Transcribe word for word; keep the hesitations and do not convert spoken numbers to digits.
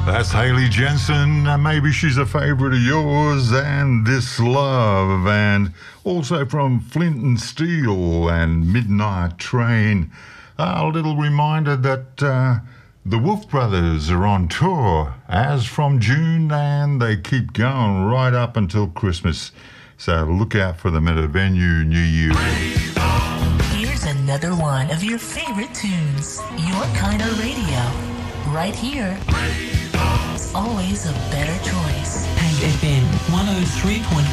That's Haley Jensen. Uh, maybe she's a favourite of yours. And This Love. And also from Flint and Steel and Midnight Train. Uh, a little reminder that uh, the Wolf Brothers are on tour as from June, and they keep going right up until Christmas. So look out for them at a venue near you. Here's another one of your favorite tunes. Your kind of radio. Right here. It's always a better choice. Hank F M one oh three point one.